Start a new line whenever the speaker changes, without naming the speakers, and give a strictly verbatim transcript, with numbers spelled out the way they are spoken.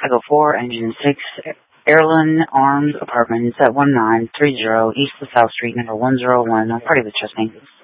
Echo four, Engine six, Airland Arms Apartments at one nine three zero East LaSalle Street, number one zero one, part of the Chestnut.